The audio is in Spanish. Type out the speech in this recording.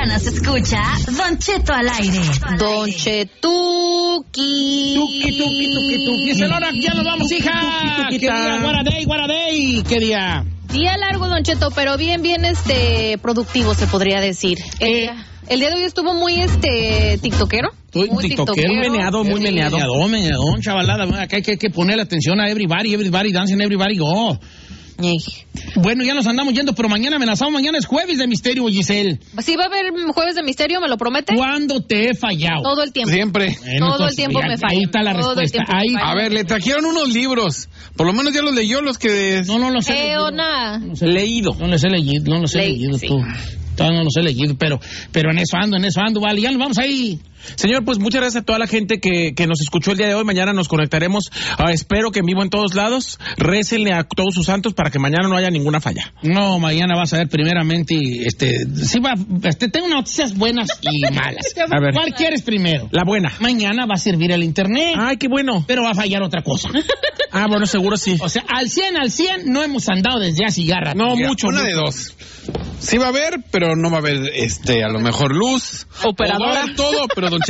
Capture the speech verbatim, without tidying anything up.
mañanas escucha Don Cheto al aire. Don Chetuki. Tuki, tuki, tuki, tuki. Es el hora, ya nos vamos, hija. ¿Qué día? Guaraday, Guaraday. ¿Qué día? Día largo, Don Cheto, pero bien, bien, este, productivo, se podría decir. El, Eh. día, el día de hoy estuvo muy, este, tiktokero. Muy Muy tiktokero, tiktokero. meneado, muy meneado. Meneadón, meneadón, chavalada. Acá hay que, hay que poner atención a everybody, everybody dancing, everybody go. Ey. Bueno, ya nos andamos yendo, pero mañana amenazamos. Mañana es jueves de misterio, Giselle. ¿Sí va a haber jueves de misterio, me lo promete? ¿Cuándo te he fallado? Todo el tiempo. Siempre. Bueno, Todo el entonces, tiempo ya, me falla. Ahí está la Todo el respuesta. tiempo me Ahí. falla. A ver, le trajeron unos libros. Por lo menos ya los leyó, los que... No, no los he Eh, leído. o nada. No los he leído. No los he leído, no los he Leí, leído sí. tú. Todavía no los he leído, pero, pero en eso ando, en eso ando, vale. Ya nos vamos ahí. Señor, pues muchas gracias a toda la gente que, que nos escuchó el día de hoy. Mañana nos conectaremos. Ah, espero que en vivo en todos lados. Récenle a todos sus santos para que mañana no haya ninguna falla. No, mañana vas a ver primeramente, este, sí va, este, tengo noticias buenas y malas. A ver. ¿Cuál quieres primero? La buena. Mañana va a servir el internet. Ay, qué bueno. Pero va a fallar otra cosa. Ah, bueno, seguro sí. O sea, al cien, al cien, no hemos andado desde hace garra. No, Mira, mucho. Una mucho. de dos. Sí va a haber, pero no va a haber, este, a lo mejor luz. Operadora. O va a haber todo, pero Don Cheto